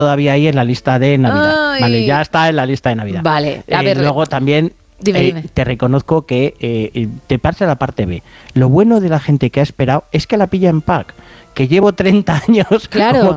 todavía ahí en la lista de Navidad. Ay. Vale, ya está en la lista de Navidad. Vale, a ver. Luego también Dime. te reconozco que te pasa la parte B. Lo bueno de la gente que ha esperado es que la pilla en pack. Que llevo 30 años Claro. como